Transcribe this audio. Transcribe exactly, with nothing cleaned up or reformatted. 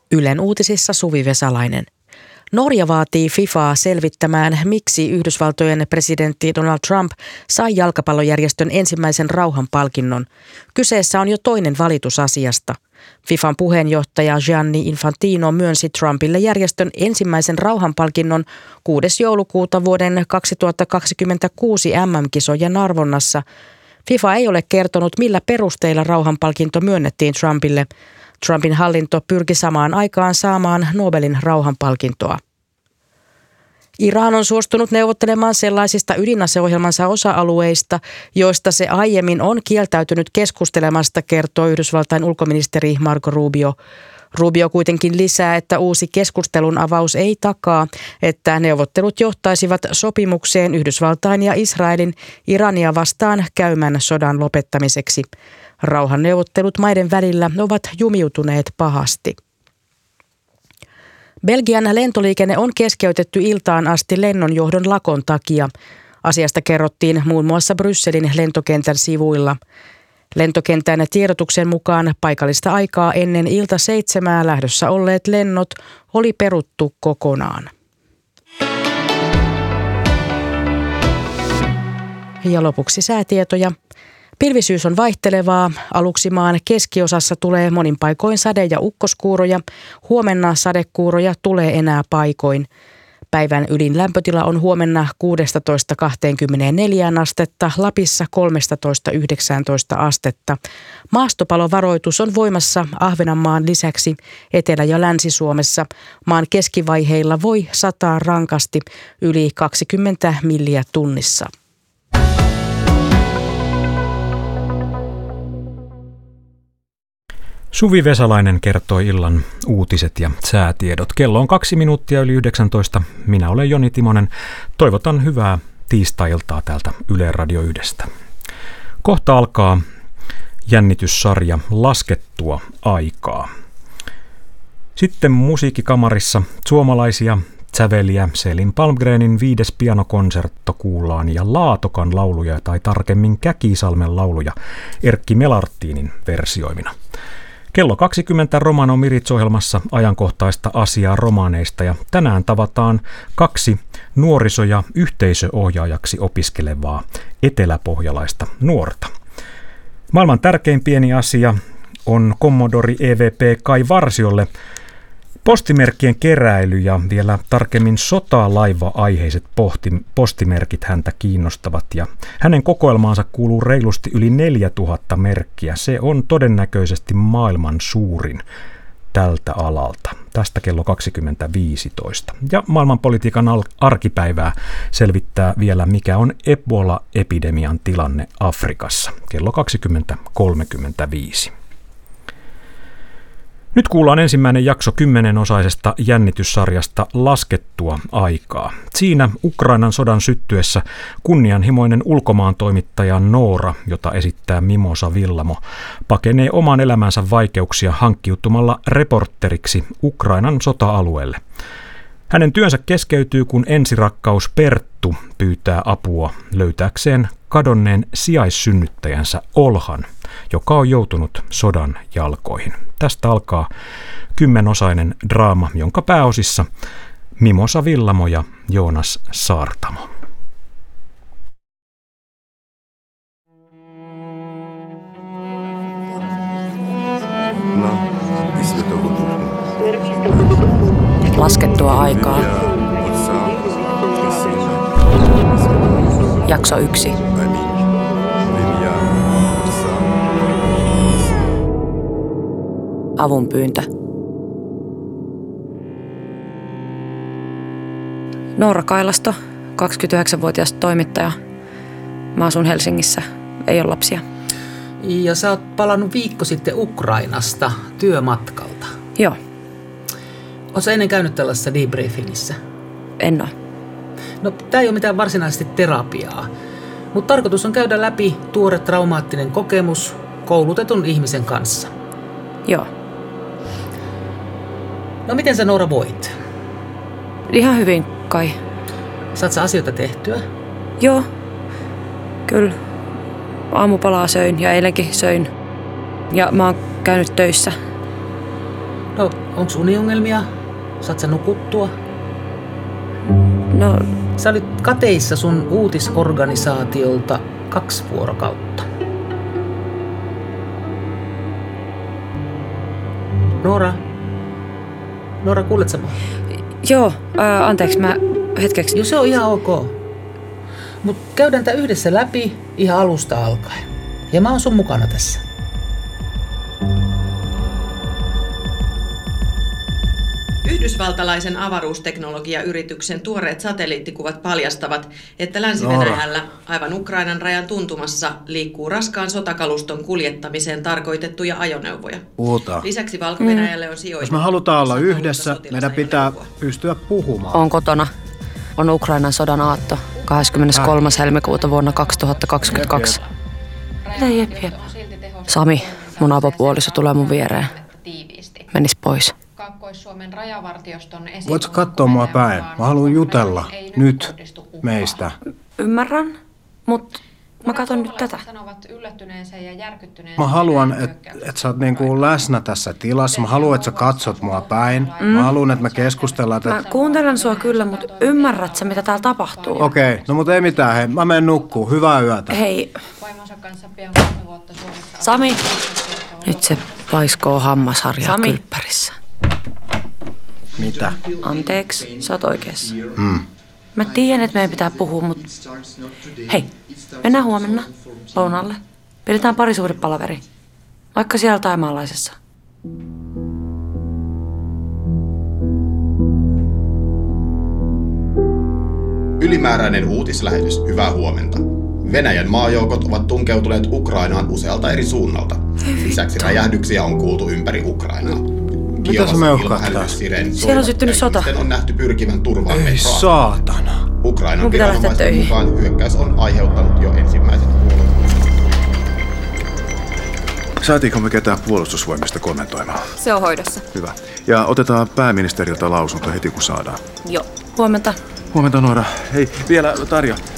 Ylen uutisissa Suvi Vesalainen. Norja vaatii FIFAa selvittämään, miksi Yhdysvaltojen presidentti Donald Trump sai jalkapallojärjestön ensimmäisen rauhanpalkinnon. Kyseessä on jo toinen valitus asiasta. FIFAn puheenjohtaja Gianni Infantino myönsi Trumpille järjestön ensimmäisen rauhanpalkinnon kuudes joulukuuta vuoden kaksituhattakaksikymmentäkuusi M M-kisojen arvonnassa. FIFA ei ole kertonut, millä perusteilla rauhanpalkinto myönnettiin Trumpille. Trumpin hallinto pyrki samaan aikaan saamaan Nobelin rauhanpalkintoa. Iran on suostunut neuvottelemaan sellaisista ydinaseohjelmansa osa-alueista, joista se aiemmin on kieltäytynyt keskustelemasta, kertoo Yhdysvaltain ulkoministeri Marco Rubio. Rubio kuitenkin lisää, että uusi keskustelun avaus ei takaa, että neuvottelut johtaisivat sopimukseen Yhdysvaltain ja Israelin Irania vastaan käymän sodan lopettamiseksi. Rauhanneuvottelut maiden välillä ovat jumiutuneet pahasti. Belgian lentoliikenne on keskeytetty iltaan asti lennonjohdon lakon takia. Asiasta kerrottiin muun muassa Brysselin lentokentän sivuilla. Lentokentän tiedotuksen mukaan paikallista aikaa ennen ilta seitsemää lähdössä olleet lennot oli peruttu kokonaan. Ja lopuksi säätietoja. Pilvisyys on vaihtelevaa. Aluksi maan keskiosassa tulee monin paikoin sade- ja ukkoskuuroja. Huomenna sadekuuroja tulee enää paikoin. Päivän ylin lämpötila on huomenna kuusitoista kaksikymmentäneljä astetta, Lapissa kolmetoista yhdeksäntoista astetta. Maastopalovaroitus on voimassa Ahvenanmaan lisäksi Etelä- ja Länsi-Suomessa. Maan keskivaiheilla voi sataa rankasti yli kaksikymmentä milliä tunnissa. Suvi Vesalainen kertoi illan uutiset ja säätiedot. Kello on kaksi minuuttia yli yhdeksäntoista. Minä olen Joni Timonen. Toivotan hyvää tiistai-iltaa täältä Yle Radio yhdestä. Kohta alkaa jännityssarja Laskettua aikaa. Sitten musiikkikamarissa suomalaisia säveliä Selin Palmgrenin viides pianokonsertto kuullaan ja Laatokan lauluja tai tarkemmin Käkisalmen lauluja Erkki Melartinin versioimina. Kello kaksikymmentä Romano Mirits-ohjelmassa ajankohtaista asiaa romaaneista ja tänään tavataan kaksi nuoriso- ja yhteisöohjaajaksi opiskelevaa eteläpohjalaista nuorta. Maailman tärkein pieni asia on Commodore E V P Kai Varsiolle postimerkkien keräily ja vielä tarkemmin sotalaiva-aiheiset postimerkit häntä kiinnostavat ja hänen kokoelmaansa kuuluu reilusti yli neljätuhatta merkkiä. Se on todennäköisesti maailman suurin tältä alalta. Tästä kello kaksikymmentä viisitoista. Ja maailmanpolitiikan arkipäivää selvittää vielä, mikä on Ebola-epidemian tilanne Afrikassa. Kello kaksikymmentä kolmekymmentäviisi. Nyt kuullaan ensimmäinen jakso kymmenenosaisesta jännityssarjasta Laskettua aikaa. Siinä Ukrainan sodan syttyessä kunnianhimoinen ulkomaantoimittaja Noora, jota esittää Mimosa Villamo, pakenee oman elämänsä vaikeuksia hankkiutumalla reporteriksi Ukrainan sota-alueelle. Hänen työnsä keskeytyy, kun ensirakkaus Perttu pyytää apua löytääkseen kadonneen sijaissynnyttäjänsä Olhan, joka on joutunut sodan jalkoihin. Tästä alkaa kymmenosainen draama, jonka pääosissa Mimosa Villamo ja Joonas Saartamo. Laskettua aikaa. Jakso yksi. Avunpyyntö. Noora Kailasto, kaksikymmentäyhdeksänvuotias toimittaja. Mä asun Helsingissä, ei ole lapsia. Ja sä oot palannut viikko sitten Ukrainasta työmatkalta. Joo. Oot sä ennen käynyt tällaisessa debriefingissä? En ole. No, tää ei ole mitään varsinaisesti terapiaa, mutta tarkoitus on käydä läpi tuore traumaattinen kokemus koulutetun ihmisen kanssa. Joo. No, miten sä, Noora, voit? Ihan hyvin kai. Saat sä asioita tehtyä? Joo. Kyllä. Aamupalaa söin ja eilenkin söin. Ja mä oon käynyt töissä. No, onks uniongelmia? Saat sä nukuttua? No, Sä olit kateissa sun uutisorganisaatiolta kaksi vuorokautta. Noora? Noora, kuulet sä mua? joo, ää, anteeksi, mä hetkeksi. Joo, se on ihan ok. Mut käydään tää yhdessä läpi ihan alusta alkaen. Ja mä oon sun mukana tässä. Yhdysvaltalaisen avaruusteknologiayrityksen tuoreet satelliittikuvat paljastavat, että Länsi-Venäjällä, aivan Ukrainan rajan tuntumassa, liikkuu raskaan sotakaluston kuljettamiseen tarkoitettuja ajoneuvoja. Puhutaan. Lisäksi Valko-Venäjälle on sijoitettu... Jos me halutaan olla yhdessä, sotilasajoneuvoa. meidän pitää pystyä puhumaan. On kotona. On Ukrainan sodan aatto, kahdeskymmeneskolmas helmikuuta vuonna kaksituhattakaksikymmentäkaksi. Mitä jep, jep? Sami, mun avopuoliso, tulee mun viereen. Menis pois. Kaakkois-Suomen rajavartioston esikunnan Voitko katsoa mua päin? Mä haluan jutella. Nyt. Meistä. Ymmärrän, mut mä katon nyt tätä. Sanovat yllättyneensä ja järkyttyneensä. Mä haluan, että et sä oot niinku läsnä tässä tilassa. Mä haluan, että sä katsot mua päin. Mm. Mä haluan, että me keskustellaan. Mä kuuntelen sua kyllä, mut ymmärrät sä, mitä täällä tapahtuu? Okei, okay, no mut ei mitään, hei. Mä menen nukkuu. Hyvää yötä. Hei, Vaimonsa kanssa pian kolme vuotta Suomessa. Sami. Nyt se paiskoo hammasharjaa kylppärissä. Mitä? Anteeksi, sä oot oikeassa. Mm. Mä tiedän, että meidän pitää puhua, mut hei, mennään huomenna lounaalle. Pidetään parisuhdepalaveri. Vaikka siellä Thaimaalaisessa. Ylimääräinen uutislähetys, hyvää huomenta. Venäjän maajoukot ovat tunkeutuneet Ukrainaan usealta eri suunnalta. Lisäksi räjähdyksiä on kuultu ympäri Ukrainaa. Mitä se meuhkahtaa? Siellä on syttynyt sota. On nähty pyrkivän turvaan Ei metroa. saatana. Ukrainan Mun pitää lähteä viranomaisten töihin. mukaan hyökkäys on aiheuttanut jo ensimmäiset kuolot. Saatiinko me ketään puolustusvoimista kommentoimaan? Se on hoidossa. Hyvä. Ja otetaan pääministeriltä lausunto heti kun saadaan. Joo. Huomenta. Huomenta Noora. Hei, vielä Tarja.